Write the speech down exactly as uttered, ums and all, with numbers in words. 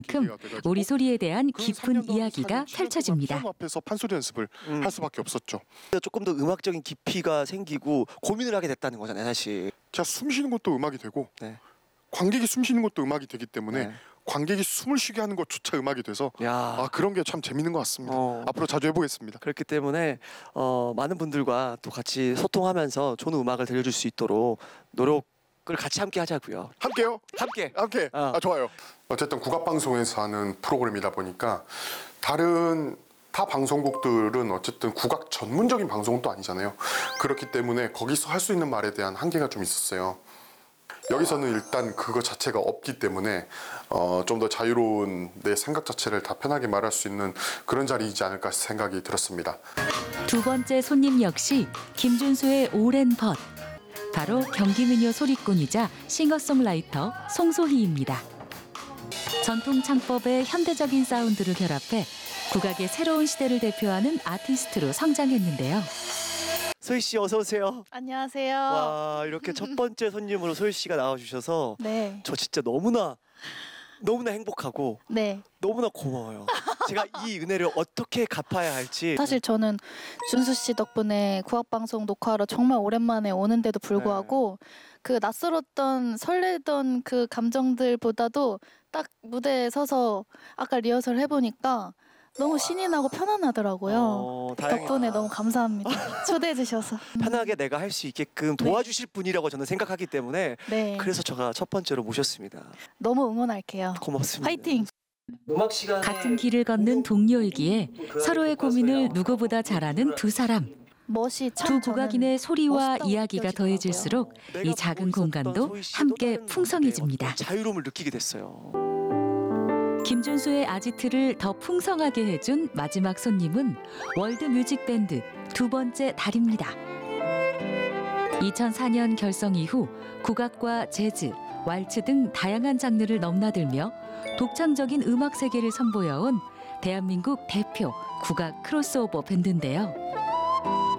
큼 우리 소리에 대한 깊은 이야기가 펼쳐집니다. 피아노 앞에서 판소리 연습을 음. 할 수밖에 없었죠. 조금 더 음악적인 깊이가 생기고 고민을 하게 됐다는 거잖아요, 사실. 제가 숨 쉬는 것도 음악이 되고 네. 관객이 숨 쉬는 것도 음악이 되기 때문에 네. 관객이 숨을 쉬게 하는 것조차 음악이 돼서 야. 아 그런 게 참 재밌는 것 같습니다. 어. 앞으로 자주 해보겠습니다. 그렇기 때문에 어, 많은 분들과 또 같이 소통하면서 좋은 음악을 들려줄 수 있도록 노력을 같이 함께 하자고요. 함께요? 함께. 함께. 어. 아 좋아요. 어쨌든 국악방송에서 하는 프로그램이다 보니까 다른 타 방송국들은 어쨌든 국악 전문적인 방송은 또 아니잖아요. 그렇기 때문에 거기서 할 수 있는 말에 대한 한계가 좀 있었어요. 여기서는 일단 그거 자체가 없기 때문에 어, 좀 더 자유로운 내 생각 자체를 다 편하게 말할 수 있는 그런 자리이지 않을까 생각이 들었습니다. 두 번째 손님 역시 김준수의 오랜 벗. 바로 경기민요 소리꾼이자 싱어송라이터 송소희입니다. 전통 창법의 현대적인 사운드를 결합해 국악의 새로운 시대를 대표하는 아티스트로 성장했는데요. 소희 씨 어서 오세요. 안녕하세요. 와, 이렇게 첫 번째 손님으로 소희 씨가 나와 주셔서 네. 저 진짜 너무나 너무나 행복하고 네. 너무나 고마워요. 제가 이 은혜를 어떻게 갚아야 할지. 사실 저는 준수 씨 덕분에 국악방송 녹화하러 정말 오랜만에 오는데도 불구하고 그 낯설었던 설레던 그 감정들보다도 딱 무대에 서서 아까 리허설 해보니까 너무 신이 나고 편안하더라고요. 어, 다행이다. 덕분에 너무 감사합니다. 초대해 주셔서. 편하게 내가 할 수 있게끔 도와주실 분이라고 저는 생각하기 때문에 네. 그래서 제가 첫 번째로 모셨습니다. 너무 응원할게요. 고맙습니다. 화이팅! 음악 시간에 같은 길을 걷는 동료이기에 서로의 고민을 누구보다 잘 아는 두 사람. 멋이 참 두 저는 국악인의 소리와 멋있다고 이야기가 느껴지더라고요. 더해질수록 이 작은 공간도 함께 풍성해집니다. 자유로움을 느끼게 됐어요. 김준수의 아지트를 더 풍성하게 해준 마지막 손님은 월드뮤직밴드 두 번째 달입니다. 이천사 년 결성 이후 국악과 재즈, 왈츠 등 다양한 장르를 넘나들며 독창적인 음악 세계를 선보여온 대한민국 대표 국악 크로스오버 밴드인데요.